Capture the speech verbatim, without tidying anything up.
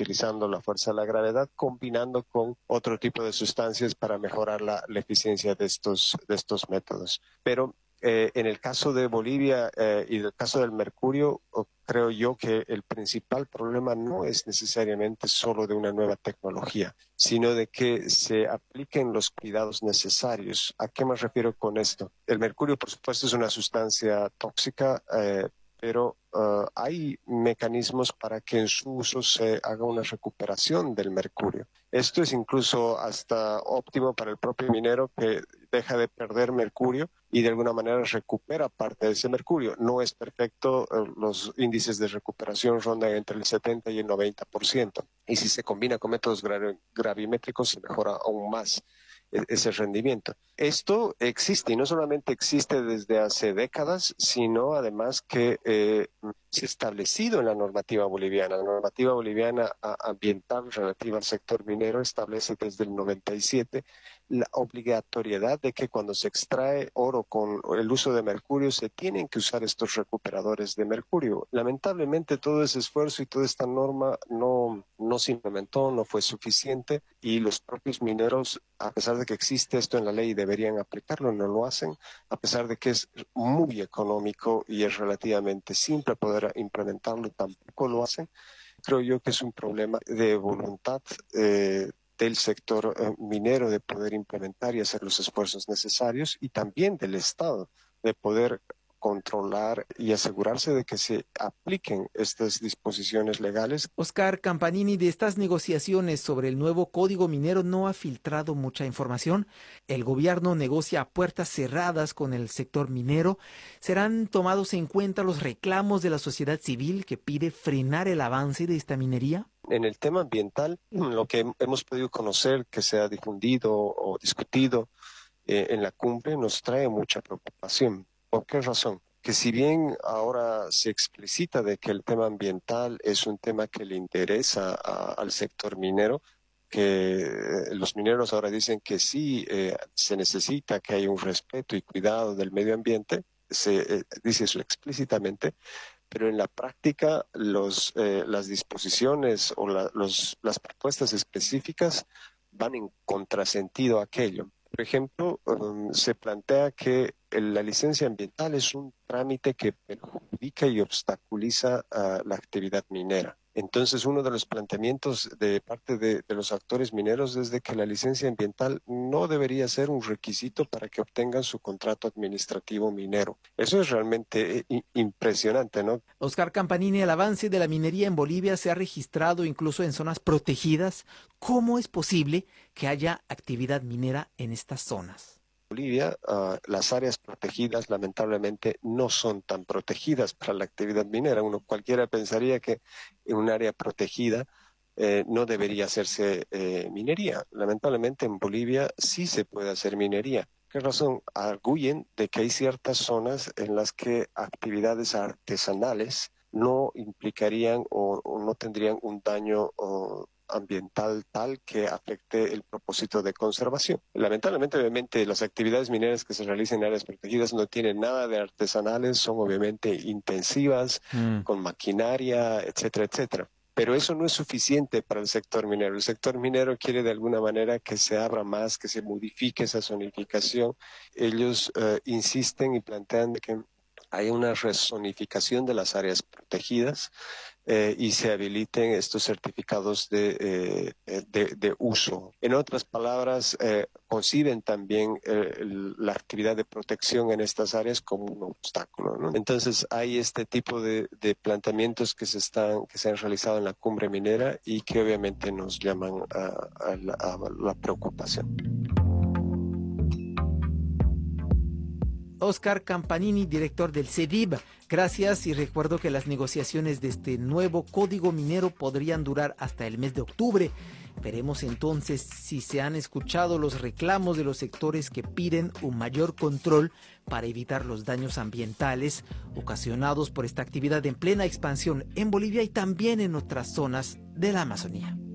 utilizando la fuerza de la gravedad, combinando con otro tipo de sustancias para mejorar la, la eficiencia de estos, de estos métodos. Pero eh, en el caso de Bolivia eh, y del caso del mercurio, creo yo que el principal problema no es necesariamente solo de una nueva tecnología, sino de que se apliquen los cuidados necesarios. ¿A qué me refiero con esto? El mercurio, por supuesto, es una sustancia tóxica, eh, pero uh, hay mecanismos para que en su uso se haga una recuperación del mercurio. Esto es incluso hasta óptimo para el propio minero, que deja de perder mercurio y de alguna manera recupera parte de ese mercurio. No es perfecto, uh, los índices de recuperación rondan entre el setenta y el noventa por ciento. Y si se combina con métodos gra- gravimétricos, se mejora aún más ese rendimiento. Esto existe y no solamente existe desde hace décadas, sino además que eh, se ha establecido en la normativa boliviana. La normativa boliviana ambiental relativa al sector minero establece desde el noventa y siete la obligatoriedad de que cuando se extrae oro con el uso de mercurio se tienen que usar estos recuperadores de mercurio. Lamentablemente todo ese esfuerzo y toda esta norma no, no se implementó, no fue suficiente y los propios mineros, a pesar de que existe esto en la ley y deberían aplicarlo, no lo hacen, a pesar de que es muy económico y es relativamente simple poder implementarlo, tampoco lo hacen. Creo yo que es un problema de voluntad eh, del sector eh, minero de poder implementar y hacer los esfuerzos necesarios, y también del Estado de poder controlar y asegurarse de que se apliquen estas disposiciones legales. Oscar Campanini, de estas negociaciones sobre el nuevo Código Minero no ha filtrado mucha información. El gobierno negocia a puertas cerradas con el sector minero. ¿Serán tomados en cuenta los reclamos de la sociedad civil que pide frenar el avance de esta minería? En el tema ambiental, lo que hemos podido conocer, que se ha difundido o discutido eh, en la cumbre, nos trae mucha preocupación. ¿Por qué razón? Que si bien ahora se explicita de que el tema ambiental es un tema que le interesa a, al sector minero, que eh, los mineros ahora dicen que sí eh, se necesita que haya un respeto y cuidado del medio ambiente, se eh, dice eso explícitamente, pero en la práctica los, eh, las disposiciones o la, los, las propuestas específicas van en contrasentido a aquello. Por ejemplo, um, se plantea que el, la licencia ambiental es un trámite que perjudica y obstaculiza uh, la actividad minera. Entonces, uno de los planteamientos de parte de, de los actores mineros es de que la licencia ambiental no debería ser un requisito para que obtengan su contrato administrativo minero. Eso es realmente impresionante, ¿no? Oscar Campanini, el avance de la minería en Bolivia se ha registrado incluso en zonas protegidas. ¿Cómo es posible que haya actividad minera en estas zonas? Bolivia, uh, las áreas protegidas lamentablemente no son tan protegidas para la actividad minera. Uno cualquiera pensaría que en un área protegida eh, no debería hacerse eh, minería. Lamentablemente en Bolivia sí se puede hacer minería. ¿Qué razón? Arguyen de que hay ciertas zonas en las que actividades artesanales no implicarían o, o no tendrían un daño o, ambiental tal que afecte el propósito de conservación. Lamentablemente, obviamente, las actividades mineras que se realizan en áreas protegidas no tienen nada de artesanales, son obviamente intensivas, mm. con maquinaria, etcétera, etcétera. Pero eso no es suficiente para el sector minero. El sector minero quiere de alguna manera que se abra más, que se modifique esa zonificación. Ellos uh, insisten y plantean que hay una rezonificación de las áreas protegidas eh, y se habiliten estos certificados de, eh, de, de uso. En otras palabras, eh, conciben también eh, el, la actividad de protección en estas áreas como un obstáculo, ¿no? Entonces hay este tipo de, de planteamientos que se, están, que se han realizado en la cumbre minera y que obviamente nos llaman a, a, la, a la preocupación. Oscar Campanini, director del CEDIB. Gracias, y recuerdo que las negociaciones de este nuevo código minero podrían durar hasta el mes de octubre. Veremos entonces si se han escuchado los reclamos de los sectores que piden un mayor control para evitar los daños ambientales ocasionados por esta actividad en plena expansión en Bolivia y también en otras zonas de la Amazonía.